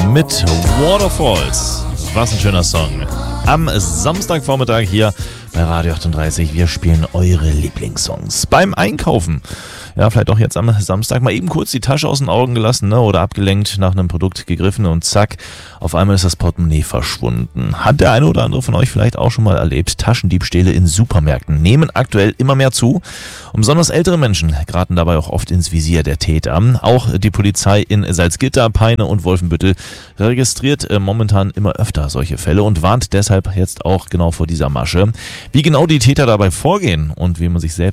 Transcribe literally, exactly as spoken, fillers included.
mit Waterfalls. Was ein schöner Song. Am Samstagvormittag hier bei Radio achtunddreißig. Wir spielen eure Lieblingssongs. Beim Einkaufen. Ja, vielleicht auch jetzt am Samstag mal eben kurz die Tasche aus den Augen gelassen, ne, oder abgelenkt nach einem Produkt gegriffen und zack, auf einmal ist das Portemonnaie verschwunden. Hat der eine oder andere von euch vielleicht auch schon mal erlebt? Taschendiebstähle in Supermärkten nehmen aktuell immer mehr zu. Und besonders ältere Menschen geraten dabei auch oft ins Visier der Täter. Auch die Polizei in Salzgitter, Peine und Wolfenbüttel registriert äh, momentan immer öfter solche Fälle und warnt deshalb jetzt auch genau vor dieser Masche. Wie genau die Täter dabei vorgehen und wie man sich selbst